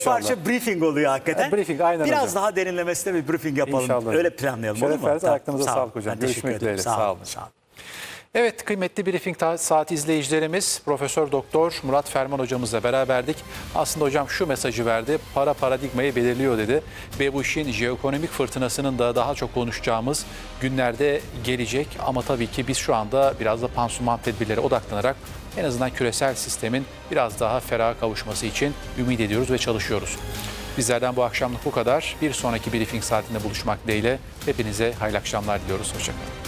Parça briefing oluyor hakikaten. Briefing, aynen Biraz hocam. daha derinlemesine bir briefing yapalım. İnşallah. Öyle planlayalım, olur mu? Şeref verdiniz, ayaklarınıza Sağ olun. sağlık hocam. Ben teşekkür Görüşmek ederim. dileğiyle. Sağ olun. Sağ olun. Evet, kıymetli Briefing Saat izleyicilerimiz, Profesör Doktor Murat Ferman hocamızla beraberdik. Aslında hocam şu mesajı verdi, para paradigmayı belirliyor dedi. Ve bu işin jeoekonomik fırtınasının da daha çok konuşacağımız günlerde gelecek. Ama tabii ki biz şu anda biraz da pansuman tedbirlere odaklanarak en azından küresel sistemin biraz daha feraha kavuşması için ümit ediyoruz ve çalışıyoruz. Bizlerden bu akşamlık bu kadar. Bir sonraki Briefing Saatinde buluşmak dileğiyle hepinize hayırlı akşamlar diliyoruz. Hoşçakalın.